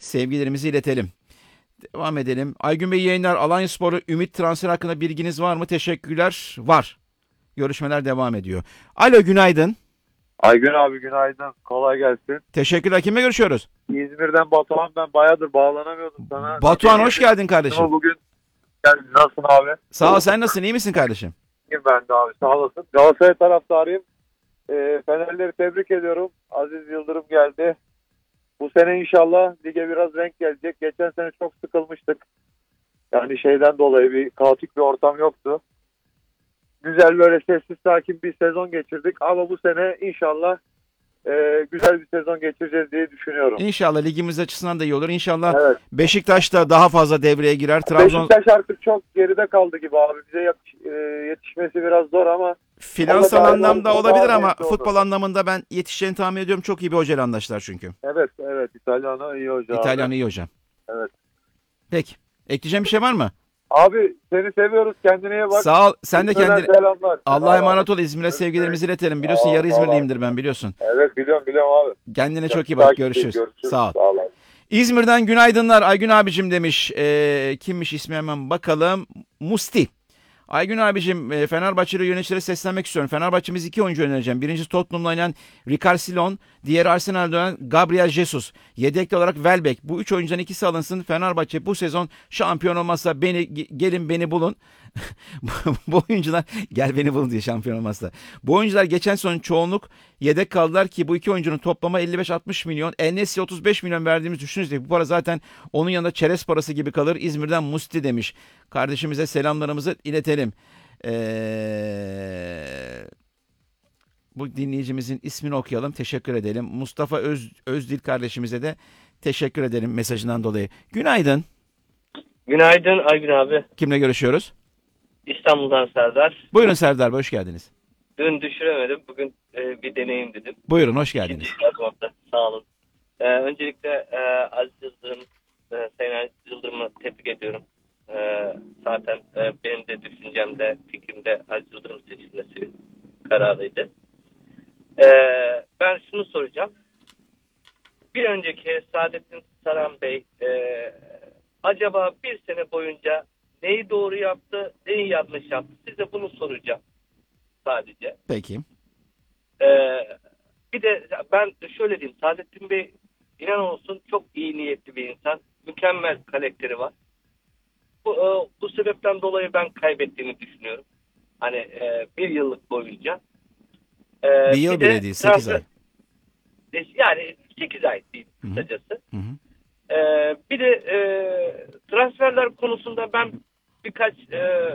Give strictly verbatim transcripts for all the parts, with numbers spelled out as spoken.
sevgilerimizi iletelim. Devam edelim. Aygün Bey yayınlar. Alanyaspor'u Ümit transfer hakkında bilginiz var mı? Teşekkürler. Var. Görüşmeler devam ediyor. Alo, günaydın. Aygün abi günaydın. Kolay gelsin. Teşekkürler. Kimle görüşüyoruz? İzmir'den Batuhan, ben bayağıdır bağlanamıyordum sana. Batuhan hoş geldin kardeşim. Ama bugün geldin. Nasılsın abi? Sağ ol, sen nasılsın? İyi misin kardeşim? İyiyim ben de abi, sağ olasın. Galatasaray taraftarıyım. E, Fenerleri tebrik ediyorum. Aziz Yıldırım geldi. Bu sene inşallah lige biraz renk gelecek. Geçen sene çok sıkılmıştık. Yani şeyden dolayı bir kaotik bir ortam yoktu. Güzel böyle sessiz sakin bir sezon geçirdik. Ama bu sene inşallah e, güzel bir sezon geçireceğiz diye düşünüyorum. İnşallah ligimiz açısından da iyi olur. İnşallah Evet. Beşiktaş da daha fazla devreye girer. Trabzon Beşiktaş artık çok geride kaldı gibi abi. Bize yetiş- e, yetişmesi biraz zor ama finansal Orada anlamda galiba olabilir daha ama niyetli futbol olur. anlamında ben yetişeceğini tahmin ediyorum. Çok iyi bir hocayla anlaştılar çünkü. evet evet İtalyan'a iyi hoca İtalyan abi. iyi hocam. Evet. Peki. Ekleyeceğim bir şey var mı? Abi seni seviyoruz, kendine iyi bak. Sağ ol. Sen de İzmir'den kendine... selamlar. Allah'a emanet ol. İzmir'e sevgilerimizi iletelim. Biliyorsun Sağ ol, yarı sağ ol. İzmirliyimdir ben, biliyorsun. Evet biliyorum biliyorum abi. Kendine çok iyi Takip- bak. Görüşürüz. görüşürüz. Sağ ol. Sağ ol abi. İzmir'den günaydınlar. Aygün abicim demiş. Ee, kimmiş ismi, hemen bakalım. Musti. Aygün abicim, e, Fenerbahçeli yöneticilere seslenmek istiyorum. Fenerbahçe'miz iki oyuncu önereceğim. Birincisi Tottenham'la oynayan Ricard Silon. Diğeri Arsenal'de oynayan Gabriel Jesus. Yedekli olarak Welbeck. Bu üç oyuncudan ikisi alınsın. Fenerbahçe bu sezon şampiyon olmazsa beni gelin beni bulun. Bu oyuncular gel beni bulun diye şampiyon olmazsa. Bu oyuncular geçen sezon çoğunluk yedek kaldılar ki bu iki oyuncunun toplama elli beş altmış milyon. En-Nesyri'ye otuz beş milyon verdiğimiz düşünürsek bu para zaten onun yanında çerez parası gibi kalır. İzmir'den Musti demiş. Kardeşimize selamlarımızı iletelim. Ee, bu dinleyicimizin ismini okuyalım. Teşekkür edelim. Mustafa Öz, Özdil kardeşimize de teşekkür edelim mesajından dolayı. Günaydın. Günaydın Aygün abi. Kimle görüşüyoruz? İstanbul'dan Serdar. Buyurun Serdar Bey, hoş geldiniz. Dün düşüremedim. Bugün e, bir deneyim dedim. Buyurun, hoş geldiniz. İkinci yazmamda. Sağ olun. E, öncelikle e, Aziz Yıldırım, e, Sayın Aziz Yıldırım'ı tebrik ediyorum. E, zaten e, benim de düşüncemde, fikrimde Aziz Yıldırım seçilmesi kararıydı. E, ben şunu soracağım. Bir önceki Saadettin Saran Bey e, acaba bir sene boyunca neyi doğru yaptı, neyi yanlış yaptı? Size bunu soracağım sadece. Peki. Ee, bir de ben şöyle diyeyim. Saadettin Bey inan olsun çok iyi niyetli bir insan. Mükemmel karakteri var. Bu, e, bu sebepten dolayı ben kaybettiğini düşünüyorum. Hani e, bir yıllık boyunca. Ee, Bir yıl de bile değil, sekiz transfer- ay. Yani sekiz ay değil Hı hı. kısacası. Hı hı. Ee, bir de e, transferler konusunda ben birkaç e,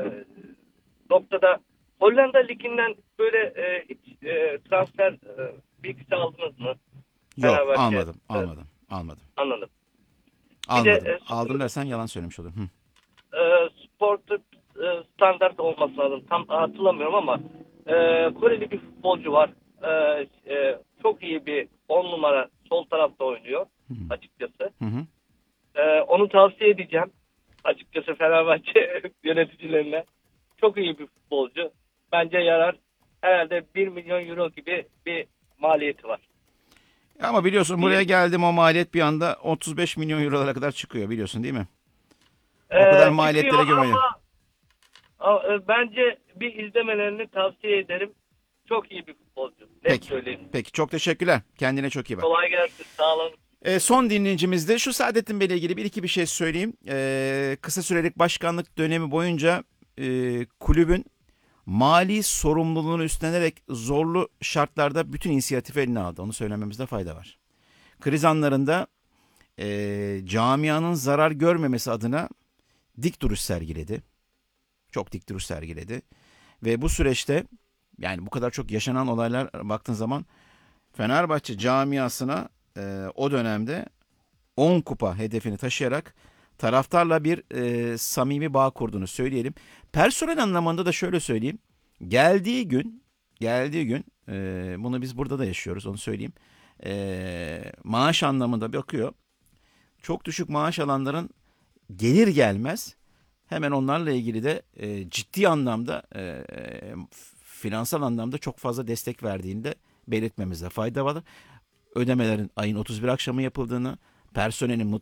noktada Hollanda Ligi'nden böyle e, hiç e, transfer e, bilgisi aldınız mı? Yok, Fenerbahçe. almadım, Evet. almadım, almadım. Anladım. Almadım. de, e, Aldım dersen yalan söylemiş olurum. Hı. E, sport e, standart olması lazım. Tam hatırlamıyorum ama e, Koreli bir futbolcu var. E, e, çok iyi bir on numara sol tarafta oynuyor Hı hı. açıkçası. Hı hı. Ee, onu tavsiye edeceğim. Açıkçası Fenerbahçe yöneticilerine. Çok iyi bir futbolcu. Bence yarar. Herhalde bir milyon euro gibi bir maliyeti var. Ama biliyorsun buraya geldim, o maliyet bir anda otuz beş milyon eurolara kadar çıkıyor, biliyorsun değil mi? O kadar maliyetlere çıkıyor gömelim. ama, ama, e, bence bir izlemelerini tavsiye ederim. Çok iyi bir futbolcu. Net Peki. söyleyeyim. Peki, çok teşekkürler. Kendine çok iyi bak. Kolay gelsin. Sağ olun. E, son dinleyicimiz de şu Saadettin Bey'le ilgili bir iki bir şey söyleyeyim. E, kısa sürelik başkanlık dönemi boyunca e, kulübün mali sorumluluğunu üstlenerek zorlu şartlarda bütün inisiyatifi eline aldı. Onu söylememizde fayda var. Kriz anlarında e, camianın zarar görmemesi adına dik duruş sergiledi. Çok dik duruş sergiledi. Ve bu süreçte, yani bu kadar çok yaşanan olaylar baktığın zaman Fenerbahçe camiasına e, o dönemde on kupa hedefini taşıyarak taraftarla bir e, samimi bağ kurduğunu söyleyelim. Personel anlamında da şöyle söyleyeyim. Geldiği gün, geldiği gün e, bunu biz burada da yaşıyoruz, onu söyleyeyim. E, maaş anlamında bakıyor. Çok düşük maaş alanların gelir gelmez hemen onlarla ilgili de e, ciddi anlamda e, finansal anlamda çok fazla destek verdiğini de belirtmemizde fayda var. Ödemelerin ayın otuz bir akşamı yapıldığını, personelin